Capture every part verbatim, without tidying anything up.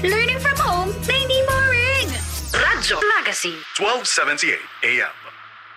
Learning from home na hindi boring. Radyo Magazine. twelve seventy-eight A M.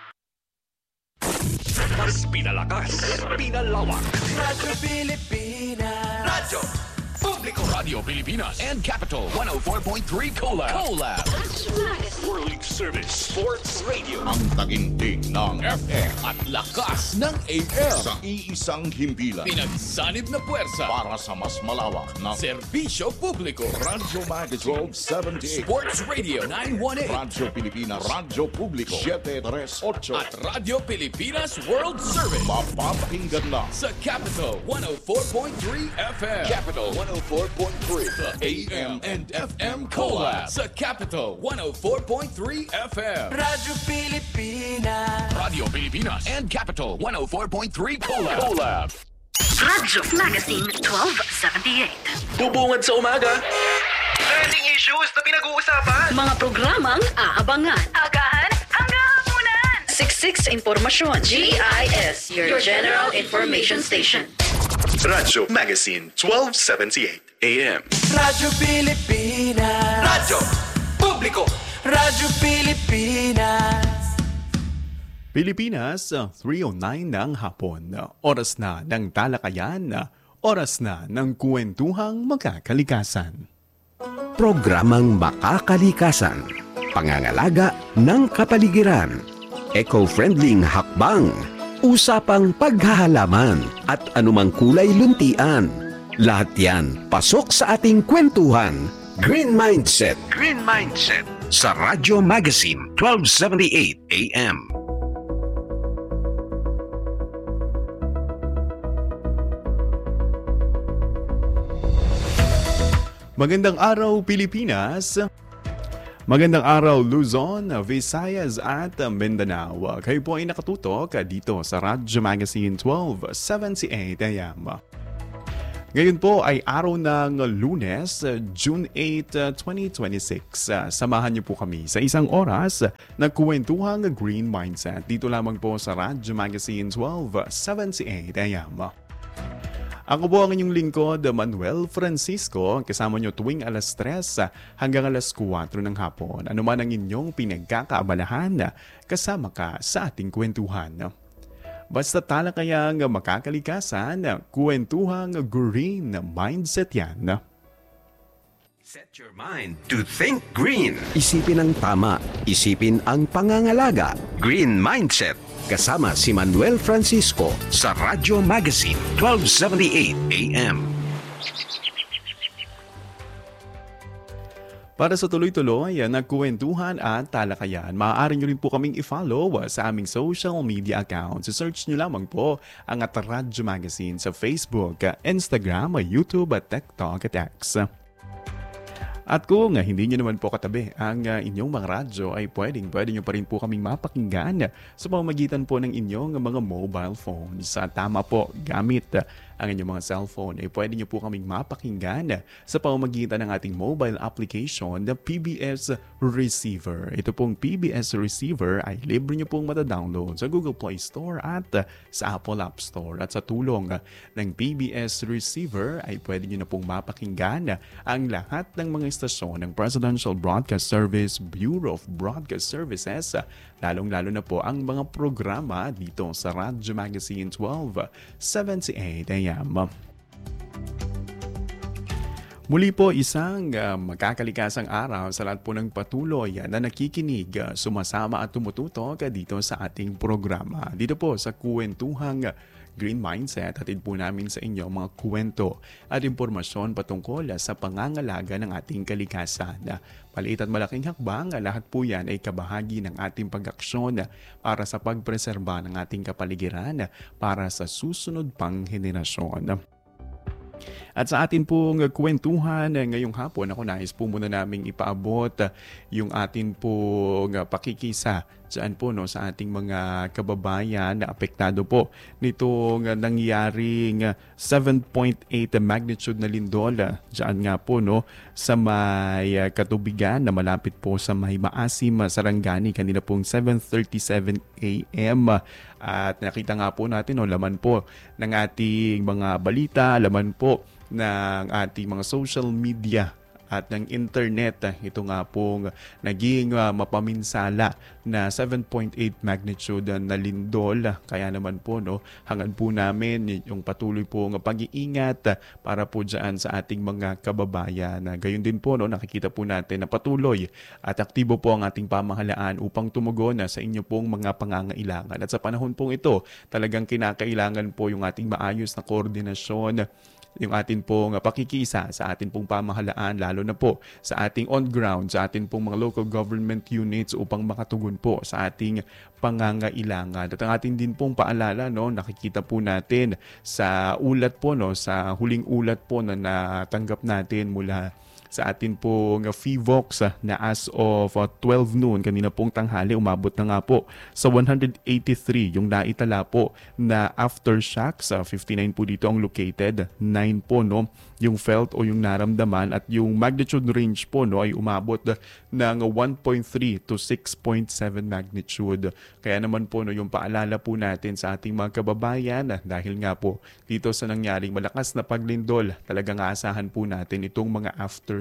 Mas pinalakas, pinalawak. Radyo Pilipinas. Radyo Publiko. Radio Pilipinas and Capital one oh four point three Collab. Collab. World Service Sports Radio. Ang taginting ng F M at lakas ng A M. sa iisang himpilan Pinagsanib na puwersa. para sa mas malawak na Serbisyo Publiko. Radyo Magazine twelve seventy-eight, Sports Radio nine one eight. Radyo Pilipinas, Radyo Publiko seven thirty-eight, At Radio Pilipinas World Service. mapapakinggan lang Sa Capital one oh four point three F M. Capital one oh four point three. The A M and F M Collab. Sa Capital one oh four point three F M. Radyo Pilipinas. Radio Pilipinas and Capital one oh four point three Collab. Collab. Radyo Magazine twelve seventy-eight. Bubungad sa umaga. Trending issues na pinag-uusapan. Mga programang aabangan. Agahan hanggang hapunan. Siksik sa impormasyon. G I S, your general information station. Radyo Magazine twelve seventy-eight A M. Radyo Pilipinas. Radyo Publiko. Radyo Pilipinas. Pilipinas, three oh nine ng hapon. Oras na ng talakayan. Oras na ng kwentuhang magkakalikasan. Programang Makakalikasan, pangangalaga ng kapaligiran, eco-friendly hakbang, usapang paghahalaman at anumang kulay luntian. Lahat yan pasok sa ating kwentuhan. Green Mindset. Green Mindset sa Radyo Magazine twelve seventy-eight A M. Magandang araw Pilipinas. Magandang araw Luzon, Visayas at Mindanao. Kayo po ay nakatutok dito sa Radyo Magazine twelve seventy-eight A M. Ngayon po ay araw ng Lunes, June eighth, twenty twenty-six. Samahan niyo po kami sa isang oras na kwentuhang Green Mindset dito lamang po sa Radyo Magazine twelve seventy-eight A M. Ako po ang inyong lingkod, Manuel Francisco, kasama nyo tuwing alas tres hanggang alas kuwatro ng hapon. Ano man ang inyong pinagkakaabalahan, kasama ka sa ating kwentuhan. Basta talakayang makakalikasan, kwentuhang Green Mindset yan. Set your mind to think green. Isipin ang tama, isipin ang pangangalaga. Green Mindset. Kasama si Manuel Francisco sa Radyo Magazine twelve seventy-eight A M. Para sa tuloy-tuloy na kwentuhan at talakayan, maaari nyo rin po kaming i-follow sa aming social media accounts. Search nyo lamang po ang at Radyo Magazine sa Facebook, Instagram, YouTube, at TikTok at X. At kung uh, hindi nyo naman po katabi ang uh, inyong mga radyo ay pwedeng pwede nyo pa rin po kaming mapakinggan sa pamamagitan po ng inyong mga mobile phones. Uh, tama po, gamit uh, ang inyong mga cellphone ay pwede nyo po kaming mapakinggan sa pamamagitan ng ating mobile application na P B S Receiver. Ito pong P B S Receiver ay libre nyo pong matadownload sa Google Play Store at uh, sa Apple App Store. At sa tulong uh, ng P B S Receiver ay pwede nyo na pong mapakinggan uh, ang lahat ng mga istasyon ng Presidential Broadcast Service, Bureau of Broadcast Services, lalong-lalo na po ang mga programa dito sa Radyo Magazine twelve seventy-eight A M. Muli po isang uh, magkakalikasang araw sa lahat po ng patuloy na nakikinig, uh, sumasama at tumututok uh, dito sa ating programa. Dito po sa kwentuhang Green Mindset, hatid po namin sa inyo mga kwento at impormasyon patungkol sa pangangalaga ng ating kalikasan. Maliit at malaking hakbang, lahat po yan ay kabahagi ng ating pag-aksyon para sa pagpreserba ng ating kapaligiran para sa susunod pang henerasyon. At sa atin pong kwentuhan ngayong hapon, ako nais po muna naming ipaabot yung atin pong pakikisa dyan po no, sa ating mga kababayan na apektado po nitong nangyaring seven point eight magnitude na lindol dyan nga po no, sa may katubigan na malapit po sa may Maasim, Sarangani kanina pong seven thirty-seven A M. At nakita nga po natin no, laman po ng ating mga balita, laman po ng ating mga social media at ng internet. Ito nga pong naging uh, mapaminsala na seven point eight magnitude na lindol. Kaya naman po, no, hangad po namin yung patuloy pong pag-iingat para po dyan sa ating mga kababayan. Gayon din po, no, nakikita po natin na patuloy at aktibo po ang ating pamahalaan upang tumugon sa inyo pong mga pangangailangan. At sa panahon pong ito, talagang kinakailangan po yung ating maayos na koordinasyon, yung atin pong pakikiisa sa atin pong pamahalaan, lalo na po sa ating on-ground, sa atin pong mga local government units upang makatugon po sa ating pangangailangan. At ang atin din pong paalala, no, nakikita po natin sa ulat po, no, sa huling ulat po na natanggap natin mula sa atin pong FIVOX na as of twelve noon, kanina pong tanghali, umabot na nga po sa one hundred eighty-three yung naitala po na aftershocks. fifty-nine po dito ang located, nine po, no, yung felt o yung naramdaman, at yung magnitude range po, no, ay umabot ng one point three to six point seven magnitude. Kaya naman po, no, yung paalala po natin sa ating mga kababayan, dahil nga po dito sa nangyaring malakas na paglindol, talagang aasahan po natin itong mga aftershocks.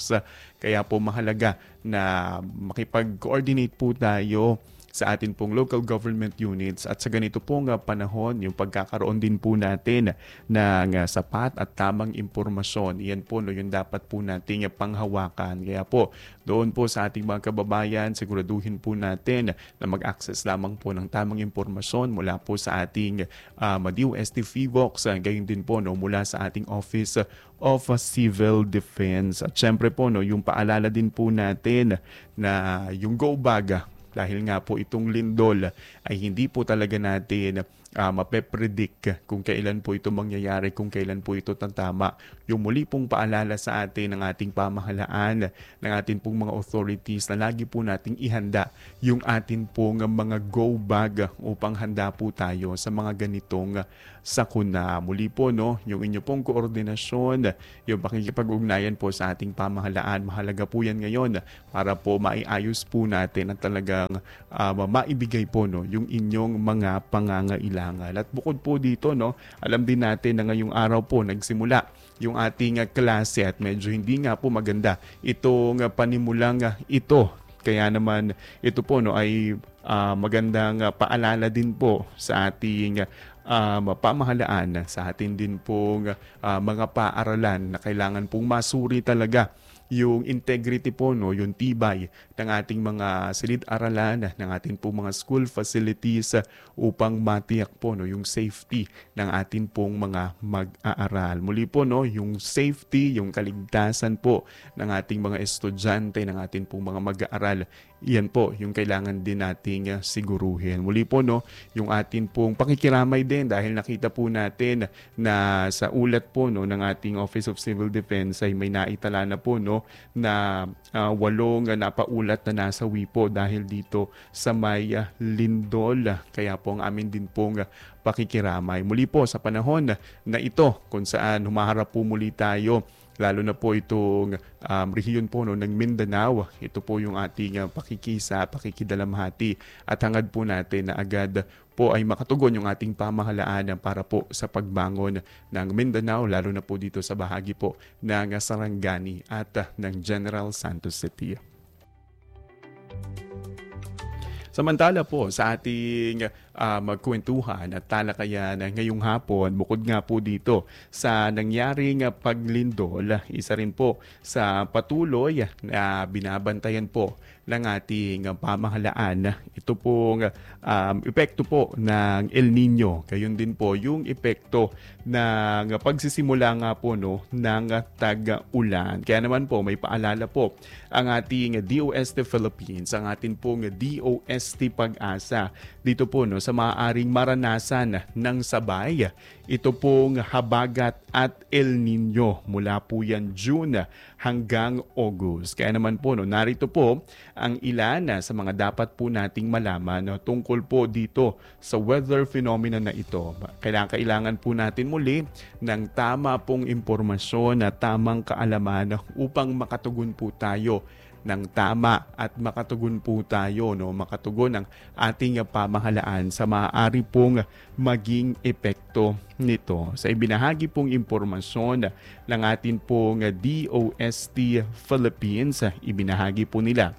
Kaya po mahalaga na makipag-coordinate po tayo sa atin pong local government units, at sa ganito pong panahon, yung pagkakaroon din po natin ng sapat at tamang impormasyon. Iyan po, no, yung dapat po nating panghawakan. Kaya po, doon po sa ating mga kababayan, siguraduhin po natin na mag-access lamang po ng tamang impormasyon mula po sa ating um, D O S T FIVOX, gayon din po, no, mula sa ating Office of Civil Defense. At syempre po, no, yung paalala din po natin na yung go bag, dahil nga po itong lindol ay hindi po talaga natin uh, mape-predict kung kailan po ito mangyayari, kung kailan po ito tatama. Yung muli pong paalala sa atin ng ating pamahalaan, ng ating pong mga authorities, na lagi po nating ihanda yung atin pong mga go bag upang handa po tayo sa mga ganitong sakuna. Muli po, no, yung inyo pong koordinasyon, yung pakikipag-ugnayan po sa ating pamahalaan, mahalaga po yan ngayon para po maiayos po natin at talagang uh, maibigay po, no, yung inyong mga pangangailangan. At bukod po dito, no, alam din natin na ngayong araw po nagsimula yung ating uh, klase, at medyo hindi nga po maganda itong uh, panimulang uh, ito. Kaya naman ito po, no, ay uh, magandang uh, paalala din po sa ating uh, Um, pamahalaan, sa atin din pong uh, mga paaralan na kailangan pong masuri talaga yung integrity po, no, yung tibay ng ating mga silid-aralan, ng ating pong mga school facilities uh, upang matiyak po, no, yung safety ng ating pong mga mag-aaral. Muli po, no, yung safety, yung kaligtasan po ng ating mga estudyante, ng ating pong mga mag-aaral, iyan po yung kailangan din nating uh, siguruhin. Muli po, no, yung atin pong pakikiramay din, dahil nakita po natin na sa ulat po, no, ng ating Office of Civil Defense ay may naitala na po, no, na uh, walong uh, napaulat na nasawi po dahil dito sa may uh, lindol. Kaya po ang amin din pong uh, pakikiramay. Muli po sa panahon na ito kung saan humaharap po muli tayo, lalo na po itong um, rehiyon po, no, ng Mindanao. Ito po yung ating uh, pakikisa, pakikidalamhati, at hangad po natin na agad po ay makatugon yung ating pamahalaan para po sa pagbangon ng Mindanao, lalo na po dito sa bahagi po ng Sarangani at uh, ng General Santos City. Samantala po sa ating uh, magkwentuhan at talakayan ngayong hapon, bukod nga po dito sa nangyaring paglindol, isa rin po sa patuloy na binabantayan po ng ating pamahalaan, ito pong um, epekto po ng El Nino. Gayon din po yung epekto ng pagsisimula nga po, no, ng tag-ulan. Kaya naman po may paalala po ang ating D O S T Philippines, ang ating pong D O S T Pag-asa dito po, no, sa maaaring maranasan ng sabay ito pong habagat at El Nino mula po yan June hanggang August. Kaya naman po, no, narito po ang ilan sa mga dapat po nating malaman, no, tungkol po dito sa weather phenomena na ito. Kailangan, kailangan po natin muli ng tama pong impormasyon na tamang kaalaman upang makatugon po tayo ng tama at makatugon po tayo, no, makatugon ang ating pamahalaan sa maaari pong maging epekto nito. Sa ibinahagi pong impormasyon ng atin pong D O S T Philippines, ibinahagi po nila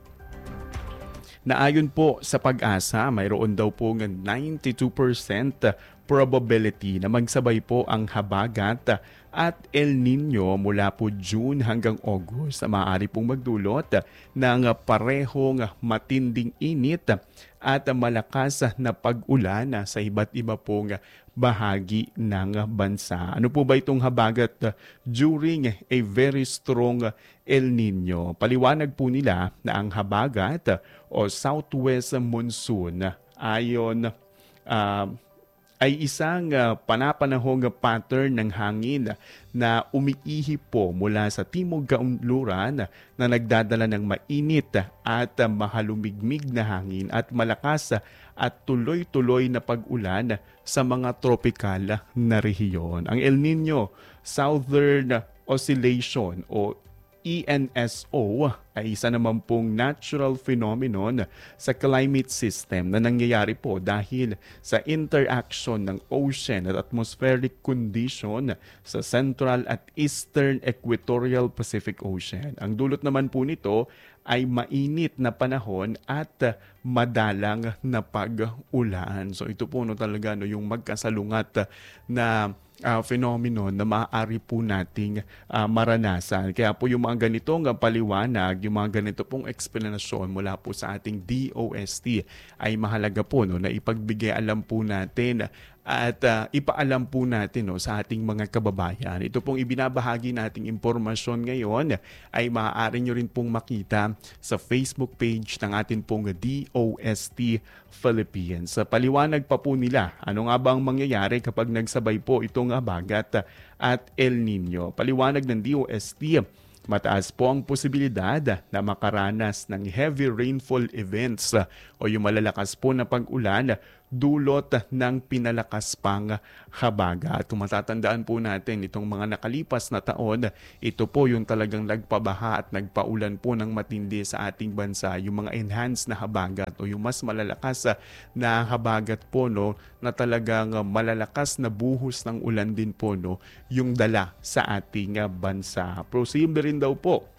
na ayon po sa Pag-asa, mayroon daw po ng ninety-two percent probability na magsabay po ang habagat at El Nino mula po June hanggang August na maaari pong magdulot ng parehong matinding init at malakas na pag-ulan sa iba't iba pong bahagi ng bansa. Ano po ba itong habagat during a very strong El Nino? Paliwanag po nila na ang habagat o southwest monsoon ayon uh, ay isang uh, panapanahong pattern ng hangin na umiihi po mula sa timog kaunluran na nagdadala ng mainit at uh, mahalumigmig na hangin at malakas at tuloy-tuloy na pag-ulan sa mga tropikal na rehiyon. Ang El Nino Southern Oscillation o E N S O ay isa naman pong natural phenomenon sa climate system na nangyayari po dahil sa interaction ng ocean at atmospheric condition sa Central at Eastern Equatorial Pacific Ocean. Ang dulot naman po nito ay mainit na panahon at madalang na pag-ulan. So ito po no talaga no yung magkasalungat na Uh, phenomenon na maaari po nating uh, maranasan. Kaya po yung mga ganitong paliwanag, yung mga ganito pong eksplanasyon mula po sa ating D O S T ay mahalaga po no, na ipagbigay alam po natin at uh, ipaalam po natin no, sa ating mga kababayan. Ito pong ibinabahagi nating impormasyon ngayon ay maaari nyo rin pong makita sa Facebook page ng atin pong D O S T Philippines. Sa paliwanag pa po nila, ano nga ba ang mangyayari kapag nagsabay po itong habagat at El Nino? Paliwanag ng D O S T, mataas po ang posibilidad na makaranas ng heavy rainfall events o yung malalakas po na pag-ulan dulot ng pinalakas pang habagat. Kung matatandaan po natin itong mga nakalipas na taon, ito po yung talagang nagpabaha at nagpaulan po ng matindi sa ating bansa. Yung mga enhanced na habagat o yung mas malalakas na habagat po no, na talagang malalakas na buhos ng ulan din po no, yung dala sa ating bansa. Posible rin daw po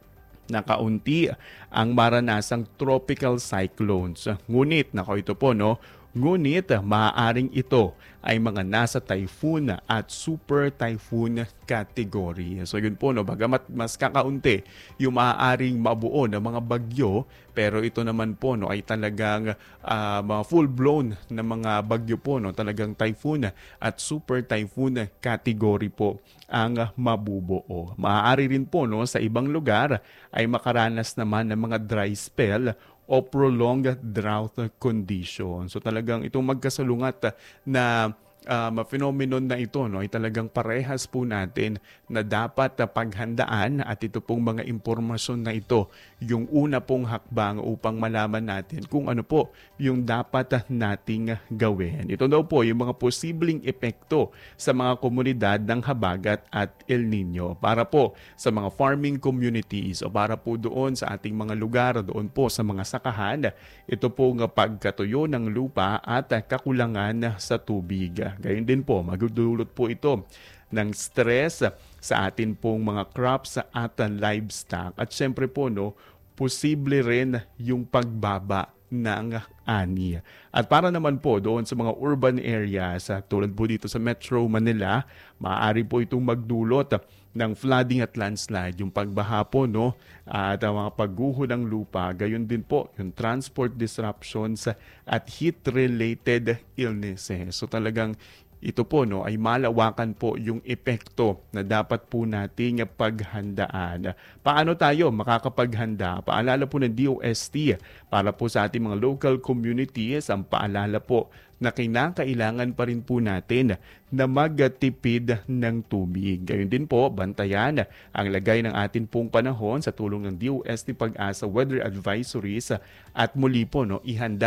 na kaunti ang maranasang tropical cyclones. Ngunit, nako ito po no, ngunit maaaring ito ay mga nasa typhoon at super typhoon category. So yun po, no, bagamat mas kakaunti yung maaaring mabuo ng mga bagyo, pero ito naman po no, ay talagang uh, mga full-blown na mga bagyo po, no, talagang typhoon at super typhoon category po ang mabubuo. Maaari rin po no, sa ibang lugar ay makaranas naman ng mga dry spell o prolonged drought condition. So talagang itong magkasalungat na um, phenomenon na ito no, ay talagang parehas po natin na dapat uh, paghandaan at ito pong mga impormasyon na ito yung una pong hakbang upang malaman natin kung ano po yung dapat uh, nating gawin. Ito daw po yung mga posibleng epekto sa mga komunidad ng habagat at El Nino para po sa mga farming communities o para po doon sa ating mga lugar, doon po sa mga sakahan. Ito po ng pagkatuyo ng lupa at uh, kakulangan sa tubig. Gayun din po, magdudulot po ito ng stress sa atin pong mga crops at livestock. At syempre po, no, posible rin yung pagbaba ng ani. At para naman po doon sa mga urban areas, tulad po dito sa Metro Manila, maaari po itong magdulot ng flooding at landslide, yung pagbaha po, no, at ang mga pagguho ng lupa, gayon din po yung transport disruptions at heat-related illnesses. So talagang ito po no, ay malawakan po yung epekto na dapat po nating paghandaan. Paano tayo makakapaghanda? Paalala po ng D O S T para po sa ating mga local communities, ang paalala po na kinakailangan pa rin po natin na magtipid ng tubig. Gayun din po, bantayan ang lagay ng atin pong panahon sa tulong ng D O S T Pag-asa Weather Advisories at muli po no, ihanda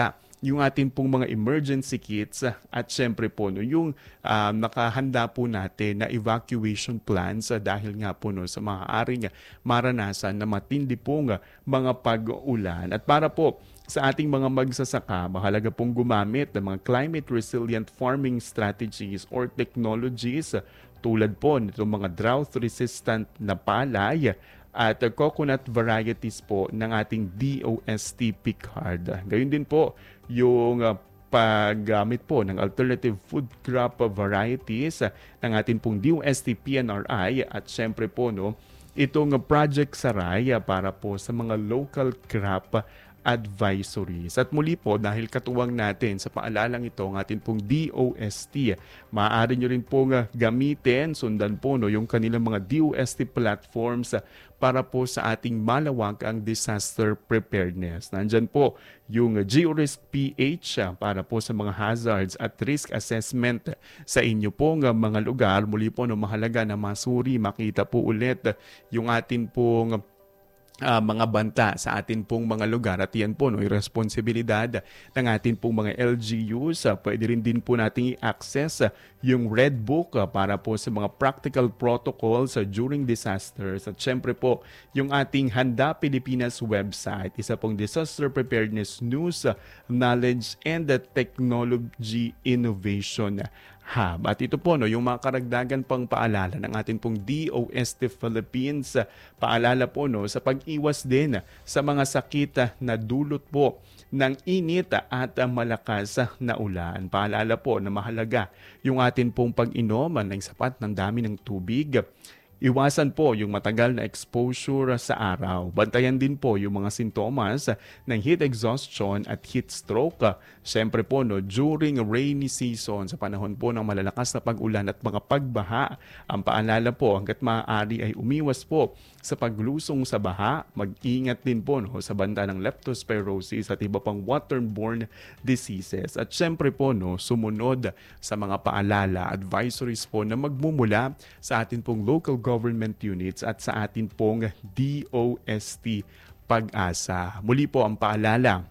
yung ating pong mga emergency kits uh, at syempre po no, yung uh, nakahanda po natin na evacuation plans uh, dahil nga po no, sa mga aring maranasan na matindi pong uh, mga pag-ulan. At para po sa ating mga magsasaka, mahalaga pong gumamit ng mga climate resilient farming strategies or technologies uh, tulad po nitong mga drought-resistant na palay at uh, coconut varieties po ng ating D O S T Picard. Gayun din po yung uh, paggamit po ng alternative food crop varieties uh, ng ating pong D O S T P N R I at syempre po no, itong uh, Project Saray uh, para po sa mga local crop advisories. At muli po, dahil katuwang natin sa paalalang ito, ang atin pong D O S T, maaari nyo rin pong gamitin, sundan po no, yung kanilang mga D O S T platforms para po sa ating malawakang disaster preparedness. Nandyan po yung GeoRisk P H para po sa mga hazards at risk assessment sa inyo pong mga lugar. Muli po, no, mahalaga na masuri, makita po ulit yung atin pong Uh, mga banta sa atin pong mga lugar at yan po no, yung responsibilidad ng atin pong mga L G Us. Uh, pwede rin din po natin i-access uh, yung Red Book uh, para po sa mga practical protocols uh, during disasters. At syempre po yung ating Handa Pilipinas website, isa pong disaster preparedness news, uh, knowledge and uh, technology innovation hub. At ito po no, yung mga karagdagan pang paalala ng ating pong D O S T Philippines. Paalala po no, sa pag-iwas din sa mga sakit na dulot po ng init at malakas na ulan. Paalala po na mahalaga yung atin pong pag-inom ng sapat ng dami ng tubig. Iwasan po yung matagal na exposure sa araw. Bantayan din po yung mga sintomas ng heat exhaustion at heat stroke. Siyempre po no, during rainy season, sa panahon po ng malalakas na pag-ulan at mga pagbaha, ang paalala po hanggat maaari ay umiwas po sa paglusong sa baha. Mag-ingat din po no, sa banta ng leptospirosis at iba pang waterborne diseases. At siyempre po no, sumunod sa mga paalala, advisories po na magmumula sa atin pong local government units at sa atin pong D O S T Pag-asa. Muli po ang paalala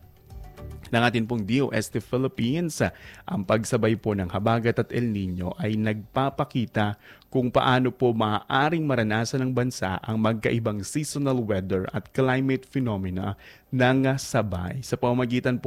ng atin pong D O S T Philippines, ang pagsabay po ng habagat at El Nino ay nagpapakita kung paano po maaaring maranasan ng bansa ang magkaibang seasonal weather at climate phenomena ng sabay sa pamamagitan po